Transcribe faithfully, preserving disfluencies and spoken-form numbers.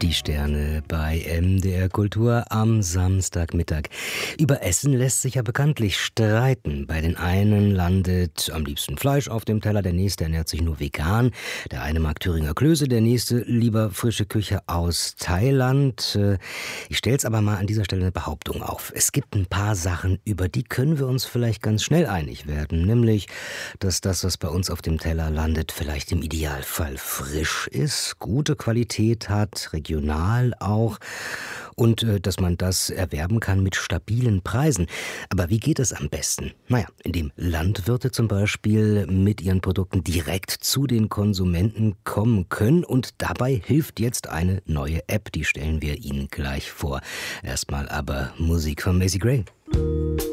Die Sterne bei M D R Kultur am Samstagmittag. Über Essen lässt sich ja bekanntlich streiten. Bei den einen landet am liebsten Fleisch auf dem Teller, der nächste ernährt sich nur vegan. Der eine mag Thüringer Klöße, der nächste lieber frische Küche aus Thailand. Ich stelle jetzt aber mal an dieser Stelle eine Behauptung auf. Es gibt ein paar Sachen, über die können wir uns vielleicht ganz schnell einig werden. Nämlich, dass das, was bei uns auf dem Teller landet, vielleicht im Idealfall frisch ist, gute Qualität hat, regional auch, und äh, dass man das erwerben kann mit stabilen Preisen. Aber wie geht es am besten? Naja, indem Landwirte zum Beispiel mit ihren Produkten direkt zu den Konsumenten kommen können, und dabei hilft jetzt eine neue App, die stellen wir Ihnen gleich vor. Erstmal aber Musik von Macy Gray.